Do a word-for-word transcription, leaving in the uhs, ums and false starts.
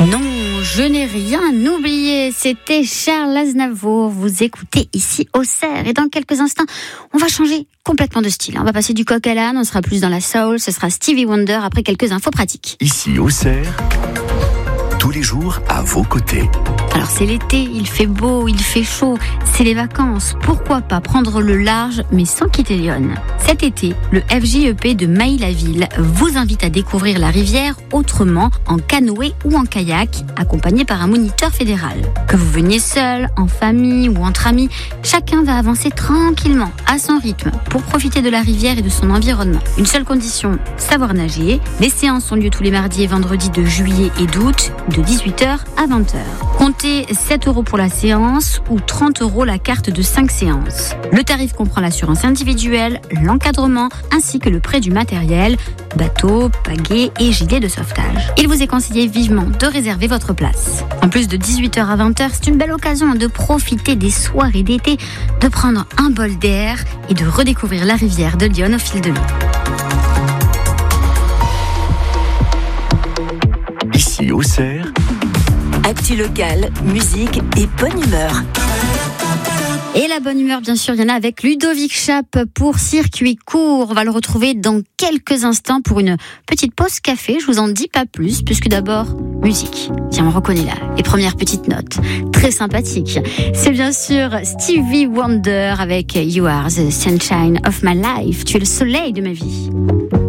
Non, je n'ai rien oublié. C'était Charles Aznavour. Vous écoutez ici Auxerre. Et dans quelques instants, on va changer complètement de style. On va passer du coq à l'âne. On sera plus dans la soul. Ce sera Stevie Wonder après quelques infos pratiques. Ici Auxerre, tous les jours à vos côtés. Alors c'est l'été, il fait beau, il fait chaud, c'est les vacances. Pourquoi pas prendre le large, mais sans quitter Lyon. Cet été, le F J E P de Maille-la-Ville vous invite à découvrir la rivière autrement, en canoë ou en kayak, accompagné par un moniteur fédéral. Que vous veniez seul, en famille ou entre amis, chacun va avancer tranquillement, à son rythme, pour profiter de la rivière et de son environnement. Une seule condition, savoir nager. Les séances ont lieu tous les mardis et vendredis de juillet et d'août, de dix-huit heures à vingt heures. Comptez sept euros pour la séance ou trente euros la carte de cinq séances. Le tarif comprend l'assurance individuelle, l'encadrement ainsi que le prêt du matériel, bateau, pagaie et gilet de sauvetage. Il vous est conseillé vivement de réserver votre place. En plus de dix-huit heures à vingt heures, c'est une belle occasion de profiter des soirées d'été, de prendre un bol d'air et de redécouvrir la rivière de Lyon au fil de l'eau. Ici Auxerre, actu locale, musique et bonne humeur. Et la bonne humeur, bien sûr, il y en a avec Ludovic Chape pour Circuit Court. On va le retrouver dans quelques instants pour une petite pause café. Je vous en dis pas plus, puisque d'abord, musique. Tiens, on reconnaît là les premières petites notes. Très sympathique. C'est bien sûr Stevie Wonder avec You Are the Sunshine of My Life. Tu es le soleil de ma vie.